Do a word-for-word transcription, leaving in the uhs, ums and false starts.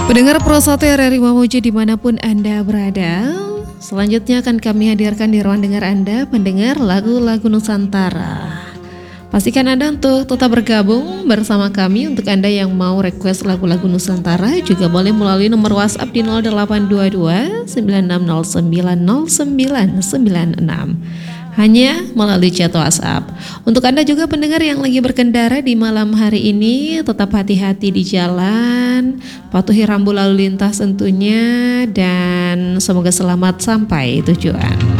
Pendengar Pro satu R R I Mamuju dimanapun Anda berada, selanjutnya akan kami hadirkan di ruang dengar Anda pendengar lagu-lagu Nusantara. Pastikan Anda untuk tetap bergabung bersama kami. Untuk Anda yang mau request lagu-lagu Nusantara juga boleh melalui nomor WhatsApp di nol delapan dua dua sembilan enam nol sembilan nol sembilan sembilan enam. Hanya melalui chat WhatsApp. Untuk Anda juga pendengar yang lagi berkendara di malam hari ini, tetap hati-hati di jalan, patuhi rambu lalu lintas tentunya, dan semoga selamat sampai tujuan.